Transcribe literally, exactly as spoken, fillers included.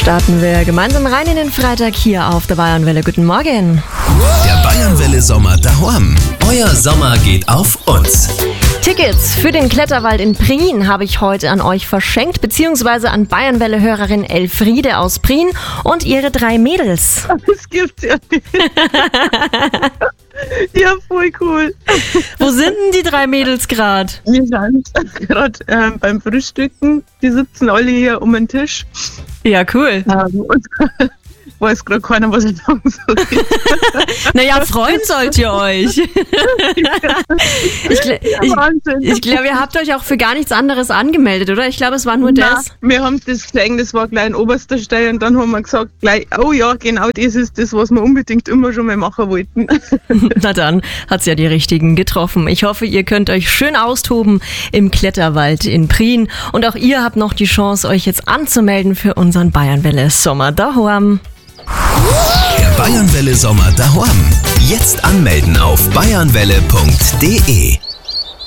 Starten wir gemeinsam rein in den Freitag hier auf der Bayernwelle. Guten Morgen. Der Bayernwelle Sommer daheim. Euer Sommer geht auf uns. Tickets für den Kletterwald in Prien habe ich heute an euch verschenkt, beziehungsweise an Bayernwelle-Hörerin Elfriede aus Prien und ihre drei Mädels. Das gibt's ja nicht. Ja, voll cool. Wo sind denn die drei Mädels gerade? Wir sind gerade äh, beim Frühstücken. Die sitzen alle hier um den Tisch. Ja, cool. Ähm, und weiß gerade keiner, was ich sagen soll. Naja, freuen sollt ihr euch. Ich, gl- ich, ich glaube, ihr habt euch auch für gar nichts anderes angemeldet, oder? Ich glaube, es war nur Nein, das. wir haben das gesehen, das war gleich an oberster Stelle und dann haben wir gesagt, gleich, oh ja, genau das ist das, was wir unbedingt immer schon mal machen wollten. Na dann hat's ja die Richtigen getroffen. Ich hoffe, ihr könnt euch schön austoben im Kletterwald in Prien und auch ihr habt noch die Chance, euch jetzt anzumelden für unseren Bayernwelle Sommer daheim. Der Bayernwelle Sommer daheim. Jetzt anmelden auf bayernwelle punkt de.